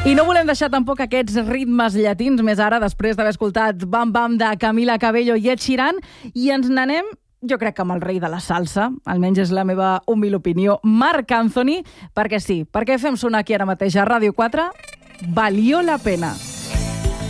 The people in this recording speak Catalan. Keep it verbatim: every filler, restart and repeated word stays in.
I no volem deixar tampoc aquests ritmes llatins més ara, després d'haver escoltat Bam Bam de Camila Cabello i Ed Sheeran, i ens n'anem, jo crec que amb el rei de la salsa, almenys és la meva humil opinió, Marc Anthony, perquè sí, perquè fem sonar aquí ara mateix a Ràdio quatre, Valió la pena.